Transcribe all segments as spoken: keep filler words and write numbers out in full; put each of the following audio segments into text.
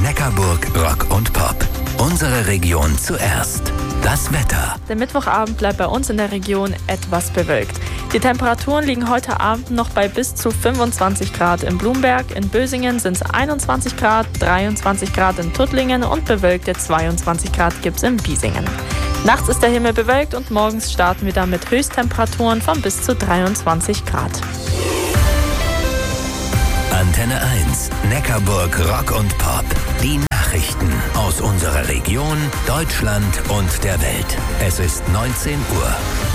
Neckarburg Rock und Pop. Unsere Region zuerst. Das Wetter. Der Mittwochabend bleibt bei uns in der Region etwas bewölkt. Die Temperaturen liegen heute Abend noch bei bis zu fünfundzwanzig Grad in Blumberg. In Bösingen sind es einundzwanzig Grad, dreiundzwanzig Grad in Tuttlingen und bewölkte zweiundzwanzig Grad gibt es in Biesingen. Nachts ist der Himmel bewölkt und morgens starten wir dann mit Höchsttemperaturen von bis zu dreiundzwanzig Grad. Antenne eins, Neckarburg Rock und Pop. Die Nachrichten aus unserer Region, Deutschland und der Welt. Es ist neunzehn Uhr.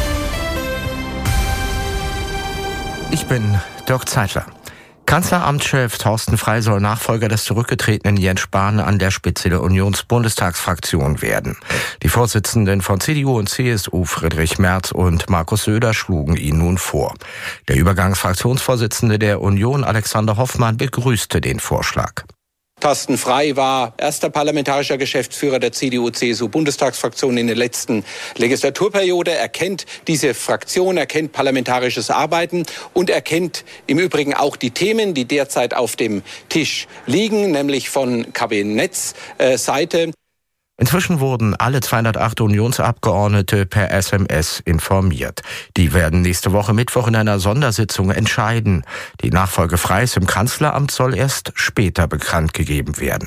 Ich bin Dirk Zeitler. Kanzleramtschef Thorsten Frey soll Nachfolger des zurückgetretenen Jens Spahn an der Spitze der Unionsbundestagsfraktion werden. Die Vorsitzenden von C D U und C S U, Friedrich Merz und Markus Söder, schlugen ihn nun vor. Der Übergangsfraktionsvorsitzende der Union, Alexander Hoffmann, begrüßte den Vorschlag. Thorsten Frey war erster parlamentarischer Geschäftsführer der C D U C S U Bundestagsfraktion in der letzten Legislaturperiode. Er kennt diese Fraktion, er kennt parlamentarisches Arbeiten und er kennt im Übrigen auch die Themen, die derzeit auf dem Tisch liegen, nämlich von Kabinettsseite. Inzwischen wurden alle zweihundertacht Unionsabgeordnete per S M S informiert. Die werden nächste Woche Mittwoch in einer Sondersitzung entscheiden. Die Nachfolge Freys im Kanzleramt soll erst später bekannt gegeben werden.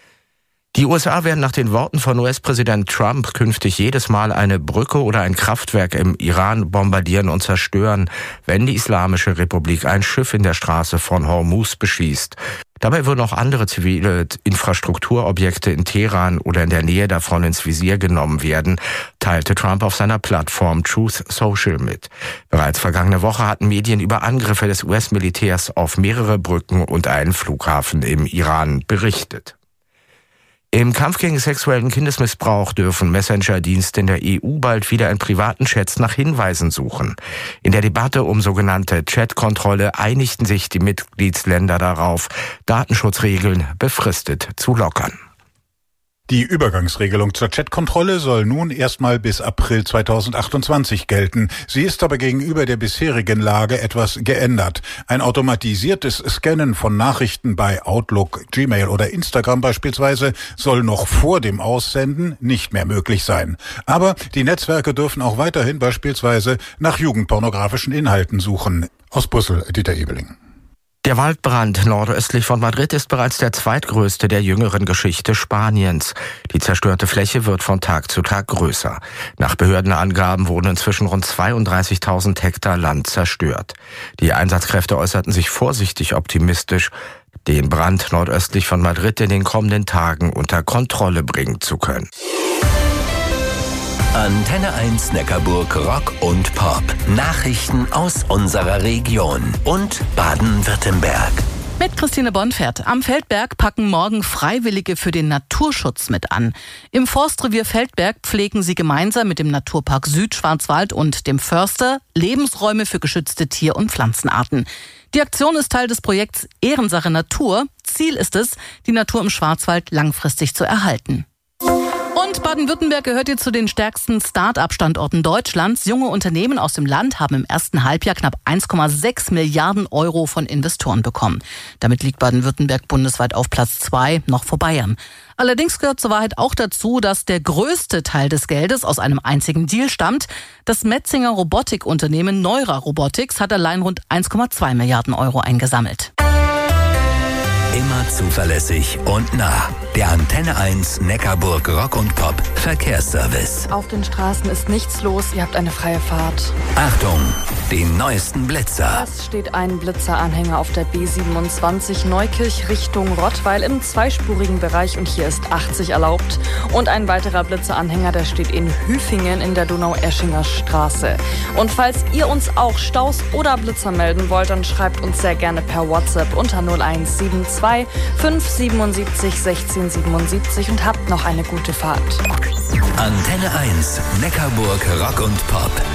Die U S A werden nach den Worten von U S-Präsident Trump künftig jedes Mal eine Brücke oder ein Kraftwerk im Iran bombardieren und zerstören, wenn die Islamische Republik ein Schiff in der Straße von Hormuz beschießt. Dabei würden auch andere zivile Infrastrukturobjekte in Teheran oder in der Nähe davon ins Visier genommen werden, teilte Trump auf seiner Plattform Truth Social mit. Bereits vergangene Woche hatten Medien über Angriffe des U S-Militärs auf mehrere Brücken und einen Flughafen im Iran berichtet. Im Kampf gegen sexuellen Kindesmissbrauch dürfen Messenger-Dienste in der E U bald wieder in privaten Chats nach Hinweisen suchen. In der Debatte um sogenannte Chat-Kontrolle einigten sich die Mitgliedsländer darauf, Datenschutzregeln befristet zu lockern. Die Übergangsregelung zur Chatkontrolle soll nun erstmal bis April zweitausendachtundzwanzig gelten. Sie ist aber gegenüber der bisherigen Lage etwas geändert. Ein automatisiertes Scannen von Nachrichten bei Outlook, Gmail oder Instagram beispielsweise soll noch vor dem Aussenden nicht mehr möglich sein. Aber die Netzwerke dürfen auch weiterhin beispielsweise nach jugendpornografischen Inhalten suchen. Aus Brüssel, Dieter Ebeling. Der Waldbrand nordöstlich von Madrid ist bereits der zweitgrößte der jüngeren Geschichte Spaniens. Die zerstörte Fläche wird von Tag zu Tag größer. Nach Behördenangaben wurden inzwischen rund zweiunddreißigtausend Hektar Land zerstört. Die Einsatzkräfte äußerten sich vorsichtig optimistisch, den Brand nordöstlich von Madrid in den kommenden Tagen unter Kontrolle bringen zu können. Antenne eins Neckarburg Rock und Pop. Nachrichten aus unserer Region und Baden-Württemberg. Mit Christine Bonfert. Am Feldberg packen morgen Freiwillige für den Naturschutz mit an. Im Forstrevier Feldberg pflegen sie gemeinsam mit dem Naturpark Südschwarzwald und dem Förster Lebensräume für geschützte Tier- und Pflanzenarten. Die Aktion ist Teil des Projekts Ehrensache Natur. Ziel ist es, die Natur im Schwarzwald langfristig zu erhalten. Und Baden-Württemberg gehört hier zu den stärksten Start-up-Standorten Deutschlands. Junge Unternehmen aus dem Land haben im ersten Halbjahr knapp eins Komma sechs Milliarden Euro von Investoren bekommen. Damit liegt Baden-Württemberg bundesweit auf Platz zwei, noch vor Bayern. Allerdings gehört zur Wahrheit auch dazu, dass der größte Teil des Geldes aus einem einzigen Deal stammt. Das Metzinger Robotikunternehmen Neura Robotics hat allein rund eins Komma zwei Milliarden Euro eingesammelt. Immer zuverlässig und nah. Der Antenne eins Neckarburg Rock und Pop Verkehrsservice. Auf den Straßen ist nichts los, ihr habt eine freie Fahrt. Achtung, den neuesten Blitzer. Es steht ein Blitzeranhänger auf der B siebenundzwanzig Neukirch Richtung Rottweil im zweispurigen Bereich und hier ist achtzig erlaubt. Und ein weiterer Blitzeranhänger, der steht in Hüfingen in der Donau-Eschinger Straße. Und falls ihr uns auch Staus oder Blitzer melden wollt, dann schreibt uns sehr gerne per WhatsApp unter null eins sieben zwei fünf siebenundsiebzig sechzehn siebenundsiebzig und habt noch eine gute Fahrt. Antenne eins Neckarburg Rock und Pop.